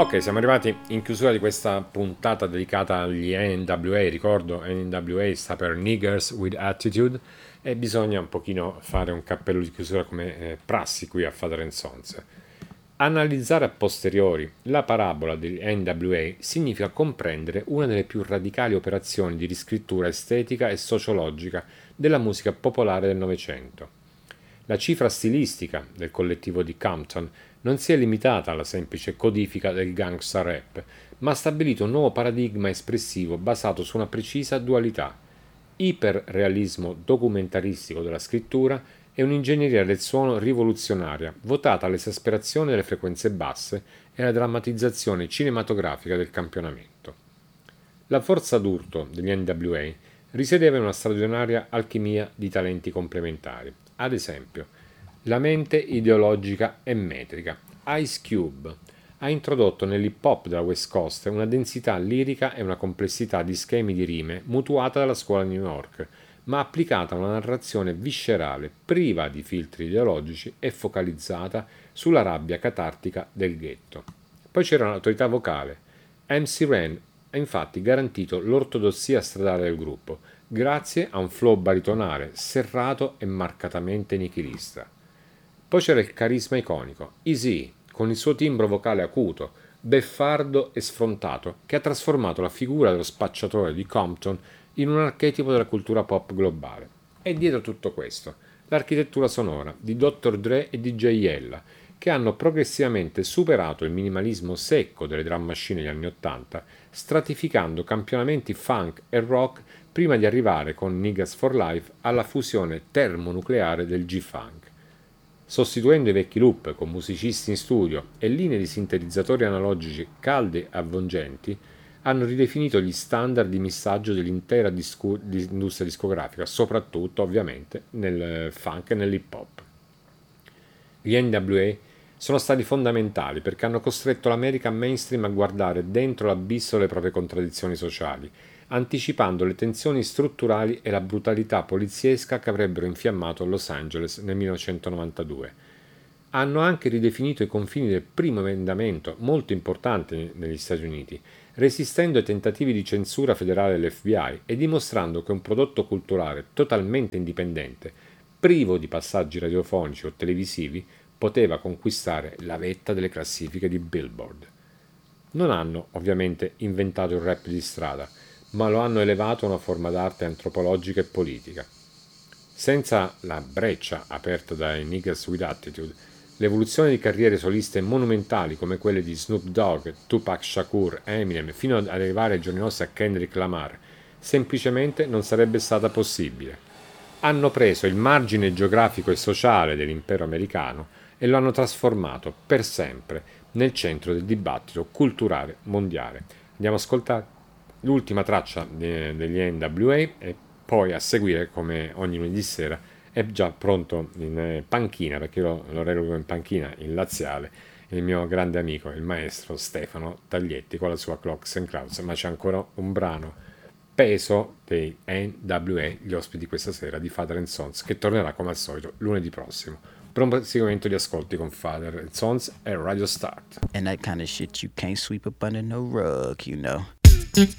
Ok, siamo arrivati in chiusura di questa puntata dedicata agli NWA. Ricordo, NWA sta per Niggers with Attitude e bisogna un pochino fare un cappello di chiusura come prassi qui a Father and Sons. Analizzare a posteriori la parabola degli NWA significa comprendere una delle più radicali operazioni di riscrittura estetica e sociologica della musica popolare del Novecento. La cifra stilistica del collettivo di Compton non si è limitata alla semplice codifica del gangsta rap, ma ha stabilito un nuovo paradigma espressivo basato su una precisa dualità: iperrealismo documentaristico della scrittura e un'ingegneria del suono rivoluzionaria, votata all'esasperazione delle frequenze basse e alla drammatizzazione cinematografica del campionamento. La forza d'urto degli NWA risiedeva in una straordinaria alchimia di talenti complementari. Ad esempio, la mente ideologica e metrica. Ice Cube ha introdotto nell'hip hop della West Coast una densità lirica e una complessità di schemi di rime mutuata dalla scuola di New York, ma applicata a una narrazione viscerale, priva di filtri ideologici e focalizzata sulla rabbia catartica del ghetto. Poi c'era un'autorità vocale. MC Ren ha infatti garantito l'ortodossia stradale del gruppo, grazie a un flow baritonale serrato e marcatamente nichilista. Poi c'era il carisma iconico, Eazy, con il suo timbro vocale acuto, beffardo e sfrontato, che ha trasformato la figura dello spacciatore di Compton in un archetipo della cultura pop globale. E dietro tutto questo, l'architettura sonora di Dr. Dre e DJ Yella, che hanno progressivamente superato il minimalismo secco delle drum machine degli anni '80, stratificando campionamenti funk e rock prima di arrivare con Niggas for Life alla fusione termonucleare del G-Funk. Sostituendo i vecchi loop con musicisti in studio e linee di sintetizzatori analogici calde e avvolgenti, hanno ridefinito gli standard di missaggio dell'intera industria discografica, soprattutto ovviamente nel funk e nell'hip hop. Gli NWA sono stati fondamentali perché hanno costretto l'America mainstream a guardare dentro l'abisso delle proprie contraddizioni sociali, anticipando le tensioni strutturali e la brutalità poliziesca che avrebbero infiammato Los Angeles nel 1992. Hanno anche ridefinito i confini del primo emendamento, molto importante negli Stati Uniti, resistendo ai tentativi di censura federale dell'FBI e dimostrando che un prodotto culturale totalmente indipendente, privo di passaggi radiofonici o televisivi, poteva conquistare la vetta delle classifiche di Billboard. Non hanno ovviamente inventato il rap di strada, ma lo hanno elevato a una forma d'arte antropologica e politica. Senza la breccia aperta dai Niggas with Attitude, l'evoluzione di carriere soliste monumentali come quelle di Snoop Dogg, Tupac Shakur, Eminem, fino ad arrivare ai giorni nostri a Kendrick Lamar, semplicemente non sarebbe stata possibile. Hanno preso il margine geografico e sociale dell'impero americano e lo hanno trasformato per sempre nel centro del dibattito culturale mondiale. Andiamo ad ascoltare l'ultima traccia degli NWA e poi a seguire, come ogni lunedì sera, è già pronto in panchina, perché io lo reputo in panchina, in laziale, il mio grande amico, il maestro Stefano Taglietti con la sua Clocks and Clouds, ma c'è ancora un brano peso dei NWA, gli ospiti questa sera di Father and Sons, che tornerà come al solito lunedì prossimo. Per un proseguimento di ascolti con Father and Sons e Radio Start. And that kind of shit you can't sweep up under no rug, you know.